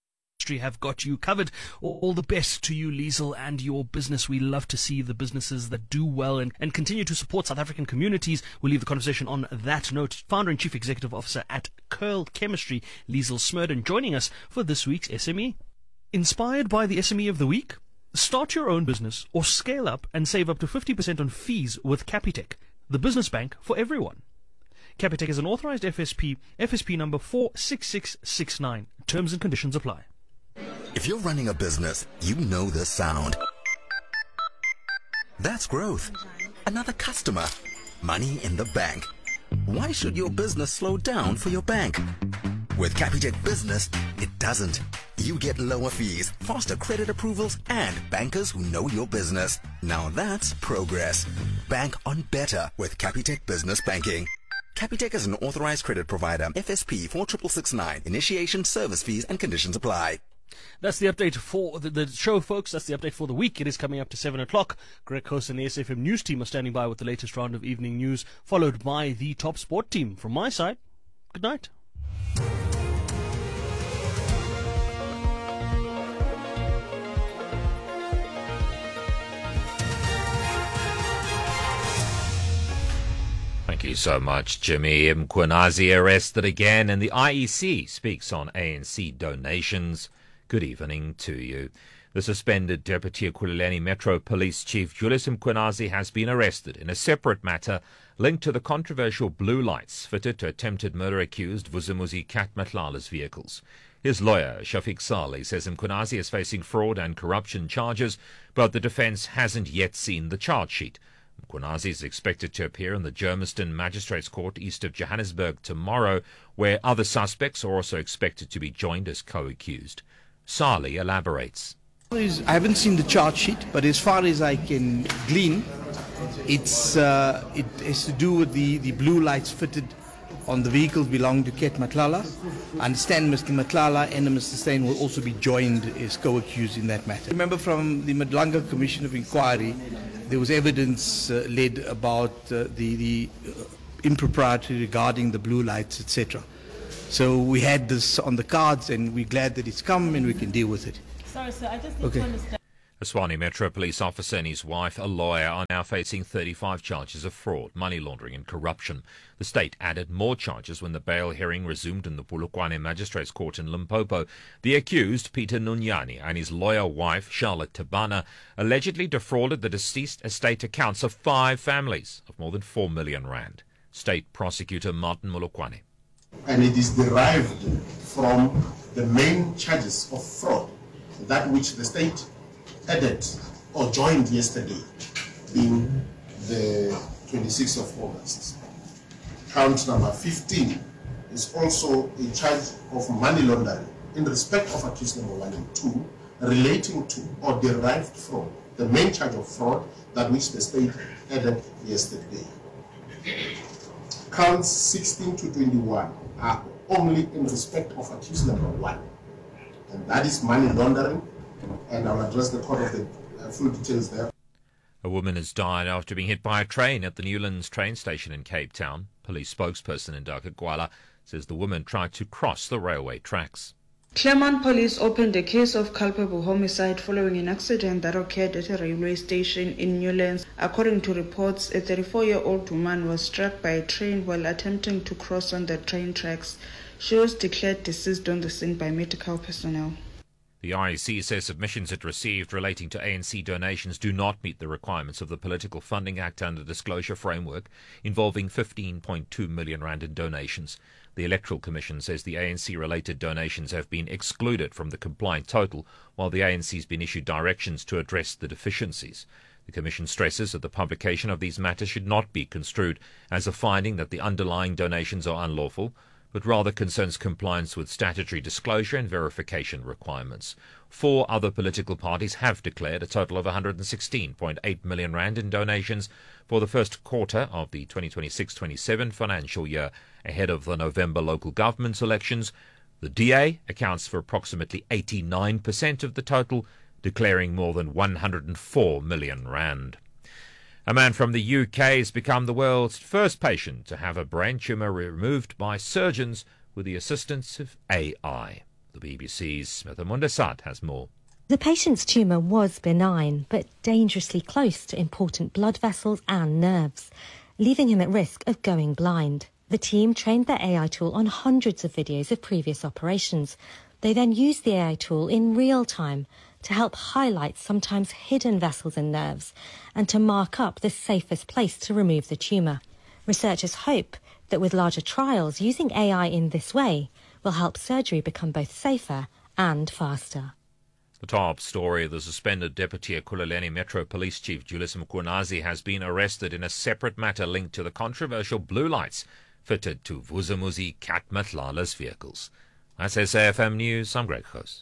have got you covered. All the best to you, Liesl, and your business. We love to see the businesses that do well and, and continue to support South African communities. We'll leave the conversation on that note. Founder and Chief Executive Officer at Curl Chemistry, Liesl Smerdon, joining us for this week's S M E. Inspired by the S M E of the week? Start your own business or scale up and save up to fifty percent on fees with Capitec, the business bank for everyone. Capitec is an authorized F S P, F S P number four six six six nine. Terms and conditions apply. If you're running a business, you know this sound. That's growth. Another customer. Money in the bank. Why should your business slow down for your bank? With Capitec Business, it doesn't. You get lower fees, faster credit approvals, and bankers who know your business. Now that's progress. Bank on better with Capitec Business Banking. Capitec is an authorized credit provider. F S P four six six nine. Initiation, service fees, and conditions apply. That's the update for the, the show, folks. That's the update for the week. It is coming up to seven o'clock. Greg Coase and the S F M News team are standing by with the latest round of evening news, followed by the Top Sport team. From my side, good night. Thank you so much, Jimmy. Mkhwanazi arrested again, and the I E C speaks on A N C donations. Good evening to you. The suspended Deputy Ekhululeni Metro Police Chief Julius Mkhwanazi has been arrested in a separate matter linked to the controversial blue lights fitted to attempted murder-accused Vusumuzi Cat Matlala's vehicles. His lawyer, Shafiq Saleh, says Mkhwanazi is facing fraud and corruption charges, but the defence hasn't yet seen the charge sheet. Mkhwanazi is expected to appear in the Germiston Magistrates Court east of Johannesburg tomorrow, where other suspects are also expected to be joined as co-accused. Saleh elaborates. I haven't seen the chart sheet, but as far as I can glean, it's uh, it has to do with the, the blue lights fitted on the vehicles belonging to Ket Matlala. I understand Mister Matlala and Mister Steyn will also be joined as co-accused in that matter. Remember from the Madlanga Commission of Inquiry, there was evidence uh, led about uh, the, the uh, impropriety regarding the blue lights, et cetera. So we had this on the cards and we're glad that it's come and we can deal with it. Sorry, sir, I just need Okay. to understand. A Swanee Metro police officer and his wife, a lawyer, are now facing thirty-five charges of fraud, money laundering and corruption. The state added more charges when the bail hearing resumed in the Polokwane Magistrates Court in Limpopo. The accused, Peter Nunyani, and his lawyer wife, Charlotte Tabana, allegedly defrauded the deceased estate accounts of five families of more than four million rand. State prosecutor Martin Molokwane. And it is derived from the main charges of fraud, that which the state added or joined yesterday, being the twenty-sixth of August. Count number fifteen is also a charge of money laundering in respect of accused number one and two, relating to or derived from the main charge of fraud, that which the state added yesterday. Counts sixteen to twenty-one are only in respect of accused number one, and that is money laundering. And I'll address the court of the uh, full details there. A woman has died after being hit by a train at the Newlands train station in Cape Town. Police spokesperson Ndaka Gwala says the woman tried to cross the railway tracks. Claremont police opened a case of culpable homicide following an accident that occurred at a railway station in Newlands. According to reports, a thirty-four-year-old woman was struck by a train while attempting to cross on the train tracks. She was declared deceased on the scene by medical personnel. The I E C says submissions it received relating to A N C donations do not meet the requirements of the Political Funding Act under Disclosure Framework, involving fifteen point two million rand in donations. The Electoral Commission says the A N C-related donations have been excluded from the compliant total, while the A N C has been issued directions to address the deficiencies. The Commission stresses that the publication of these matters should not be construed as a finding that the underlying donations are unlawful, but rather concerns compliance with statutory disclosure and verification requirements. Four other political parties have declared a total of one hundred sixteen point eight million rand in donations for the first quarter of the twenty twenty-six twenty-seven financial year, ahead of the November local government elections. The D A accounts for approximately eighty-nine percent of the total, declaring more than one hundred four million rand. A man from the U K has become the world's first patient to have a brain tumour removed by surgeons with the assistance of A I. The B B C's Smitha Mundasat has more. The patient's tumour was benign, but dangerously close to important blood vessels and nerves, leaving him at risk of going blind. The team trained their A I tool on hundreds of videos of previous operations. They then used the A I tool in real time to help highlight sometimes hidden vessels and nerves and to mark up the safest place to remove the tumour. Researchers hope that with larger trials, using A I in this way will help surgery become both safer and faster. The top story: the suspended Deputy Ekurhuleni Metro Police Chief Julius Mkhwanazi has been arrested in a separate matter linked to the controversial blue lights fitted to Vuzamuzi Ket Matlala's vehicles. That's S A F M News. I'm Greg Host.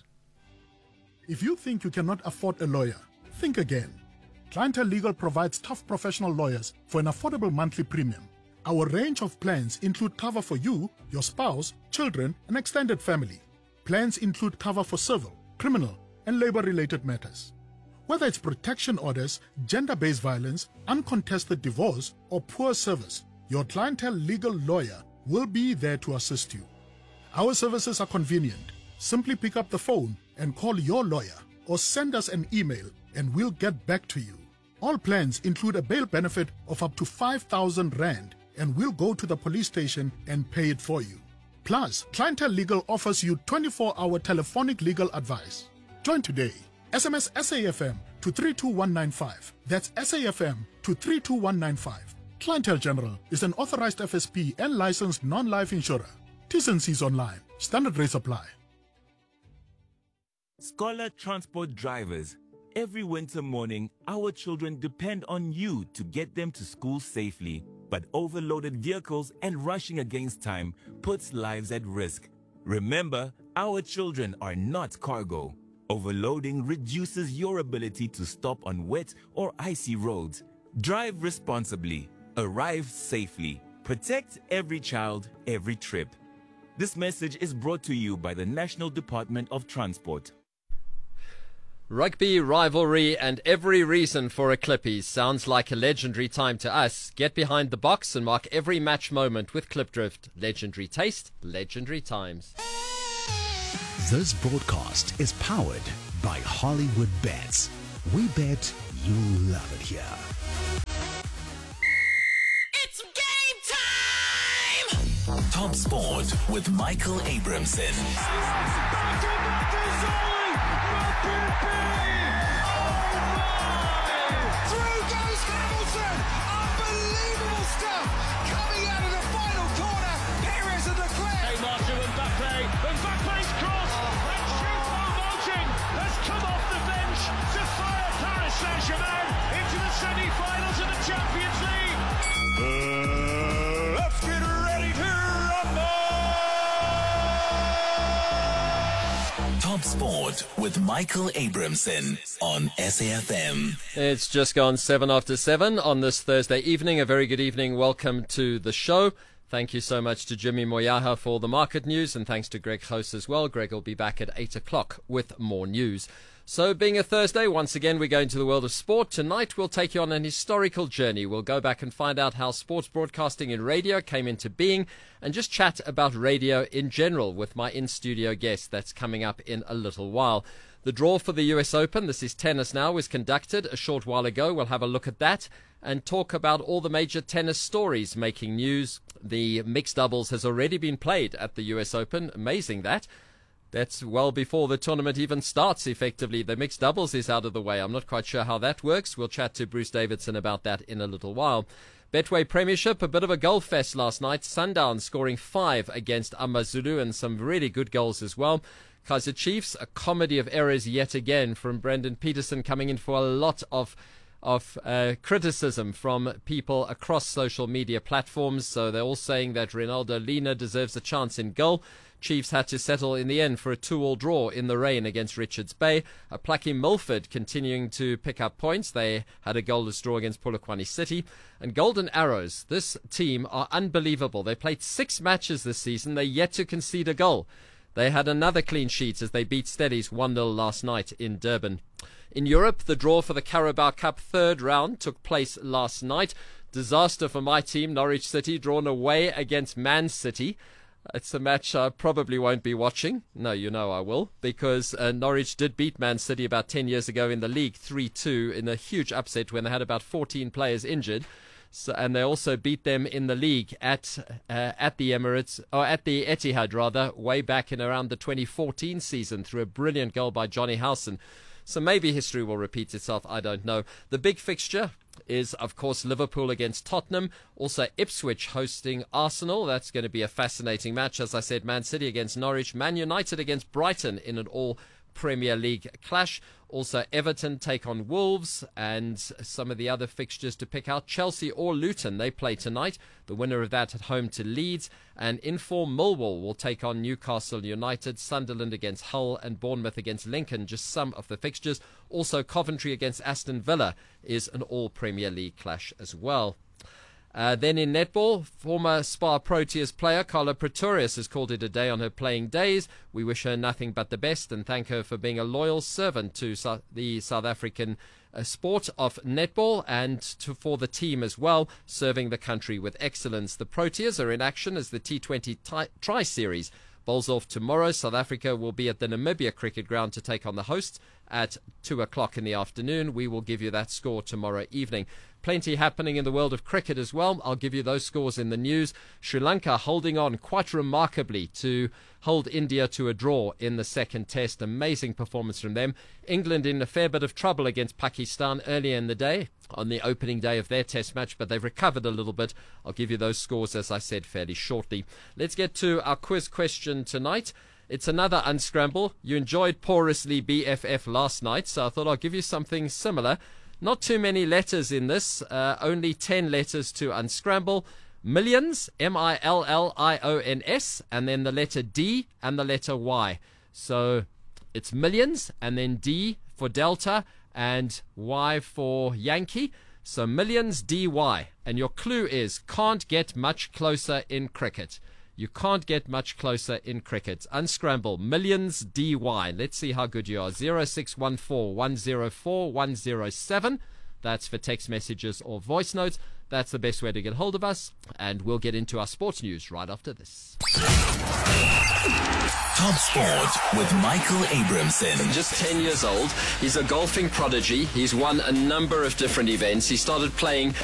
If you think you cannot afford a lawyer, think again. Clientele Legal provides tough professional lawyers for an affordable monthly premium. Our range of plans include cover for you, your spouse, children, and extended family. Plans include cover for civil, criminal, and labor-related matters. Whether it's protection orders, gender-based violence, uncontested divorce, or poor service, your Clientele Legal lawyer will be there to assist you. Our services are convenient. Simply pick up the phone and call your lawyer or send us an email and we'll get back to you. All plans include a bail benefit of up to five thousand rand and we'll go to the police station and pay it for you. Plus, Clientele Legal offers you twenty-four hour telephonic legal advice. Join today. S M S S A F M to three two one nine five. That's S A F M to three two one nine five. Clientele General is an authorized F S P and licensed non-life insurer. T's and C's online. Standard rates apply. Scholar Transport drivers, every winter morning, our children depend on you to get them to school safely. But overloaded vehicles and rushing against time puts lives at risk. Remember, our children are not cargo. Overloading reduces your ability to stop on wet or icy roads. Drive responsibly. Arrive safely. Protect every child, every trip. This message is brought to you by the National Department of Transport. Rugby, rivalry, and every reason for a Clippies sounds like a legendary time to us. Get behind the box and mark every match moment with Klipdrift. Legendary taste, legendary times. This broadcast is powered by Hollywood Bets. We bet you'll love it here. It's game time! Top Sport with Michael Abramson. Through goes Hamilton! Unbelievable stuff coming out of the final corner. Perez and Leclerc. Neymar to Mbappe. Mbappe's cross. And Choupo-Moting has come off the bench to fire Paris Saint-Germain into the semi-finals of the Champions League. Uh, let's get ready to rumble! Top Sport with Michael Abramson on S A F M. It's just gone seven after seven on this Thursday evening. A very good evening. Welcome to the show. Thank you so much to Jimmy Moyaha for the market news, and thanks to Greg House as well. Greg will be back at eight o'clock with more news. So being a Thursday, once again, we go into the world of sport. Tonight, we'll take you on an historical journey. We'll go back and find out how sports broadcasting and radio came into being, and just chat about radio in general with my in-studio guest. That's coming up in a little while. The draw for the U S Open, this is tennis now, was conducted a short while ago. We'll have a look at that and talk about all the major tennis stories making news. The mixed doubles has already been played at the U S Open. Amazing that. That's well before the tournament even starts, effectively. The mixed doubles is out of the way. I'm not quite sure how that works. We'll chat to Bruce Davidson about that in a little while. Betway Premiership, a bit of a goal fest last night. Sundown scoring five against AmaZulu and some really good goals as well. Kaizer Chiefs, a comedy of errors yet again from Brendan Peterson, coming in for a lot of of uh, criticism from people across social media platforms. So they're all saying that Ronaldo Lina deserves a chance in goal. Chiefs had to settle in the end for a two-all draw in the rain against Richards Bay. A Plucky Milford continuing to pick up points. They had a goalless draw against Polokwane City. And Golden Arrows, this team are unbelievable. They played six matches this season. They're yet to concede a goal. They had another clean sheet as they beat Steadies one nil last night in Durban. In Europe, the draw for the Carabao Cup third round took place last night. Disaster for my team, Norwich City, drawn away against Man City. It's a match I probably won't be watching. No, you know I will, because uh, Norwich did beat Man City about ten years ago in the league three two in a huge upset when they had about fourteen players injured. So, and they also beat them in the league at uh, at the Emirates, or at the Etihad rather, way back in around the twenty fourteen season through a brilliant goal by Johnny Howson. So maybe history will repeat itself, I don't know. The big fixture is, of course, Liverpool against Tottenham. Also, Ipswich hosting Arsenal. That's going to be a fascinating match. As I said, Man City against Norwich. Man United against Brighton in an all-Premier League clash. Also, Everton take on Wolves, and some of the other fixtures to pick out. Chelsea or Luton, they play tonight. The winner of that at home to Leeds. And in-form Millwall will take on Newcastle United. Sunderland against Hull, and Bournemouth against Lincoln. Just some of the fixtures. Also, Coventry against Aston Villa is an all-Premier League clash as well. Uh, then in netball, former Spa Proteas player Carla Pretorius has called it a day on her playing days. We wish her nothing but the best and thank her for being a loyal servant to South, the South African uh, sport of netball, and to, for the team as well, serving the country with excellence. The Proteas are in action as the T twenty ti- Tri-Series bowls off tomorrow. South Africa will be at the Namibia Cricket Ground to take on the hosts at two o'clock in the afternoon. We will give you that score tomorrow evening. Plenty happening in the world of cricket as well. I'll give you those scores in the news. Sri Lanka holding on quite remarkably to hold India to a draw in the second test. Amazing performance from them. England in a fair bit of trouble against Pakistan earlier in the day on the opening day of their test match, but they've recovered a little bit. I'll give you those scores, as I said, fairly shortly. Let's get to our quiz question tonight. It's another unscramble. You enjoyed Porously B F F last night, so I thought I'll give you something similar. Not too many letters in this, uh, only ten letters to unscramble. Millions, M I L L I O N S, and then the letter D and the letter Y. So It's millions, and then D for Delta, and Y for Yankee. So millions D Y. And your clue is can't get much closer in cricket. You can't get much closer in cricket. Unscramble, millions D Y. Let's see how good you are. zero six one four one zero four one zero seven. That's for text messages or voice notes. That's the best way to get hold of us. And we'll get into our sports news right after this. Top Sport with Michael Abramson. Just ten years old. He's a golfing prodigy. He's won a number of different events. He started playing